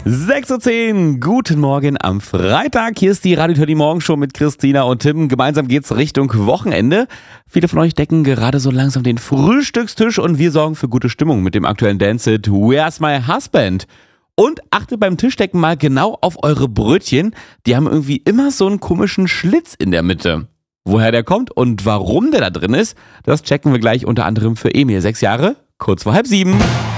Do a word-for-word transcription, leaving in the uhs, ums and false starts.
sechs Uhr zehn, guten Morgen am Freitag. Hier ist die Radio Teddy Morgenshow mit Christina und Tim. Gemeinsam geht's Richtung Wochenende. Viele von euch decken gerade so langsam den Frühstückstisch und wir sorgen für gute Stimmung mit dem aktuellen Dance-Hit Where's My Husband? Und achtet beim Tischdecken mal genau auf eure Brötchen. Die haben irgendwie immer so einen komischen Schlitz in der Mitte. Woher der kommt und warum der da drin ist, das checken wir gleich unter anderem für Emil. Sechs Jahre, kurz vor halb sieben.